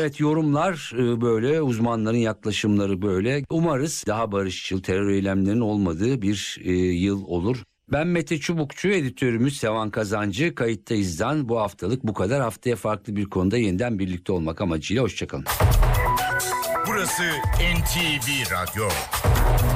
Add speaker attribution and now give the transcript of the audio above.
Speaker 1: Evet, yorumlar böyle, uzmanların yaklaşımları böyle. Umarız daha barışçıl, terör eylemlerinin olmadığı bir yıl olur. Ben Mete Çubukçu, editörümüz Sevan Kazancı. Kayıttayız'dan bu haftalık bu kadar. Haftaya farklı bir konuda yeniden birlikte olmak amacıyla hoşçakalın.
Speaker 2: Burası NTV Radyo.